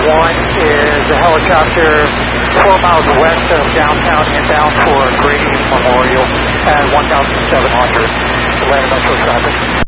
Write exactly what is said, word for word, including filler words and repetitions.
one is a helicopter four miles west of downtown inbound for Grady Memorial at one thousand seven hundred. Atlanta Metro traffic.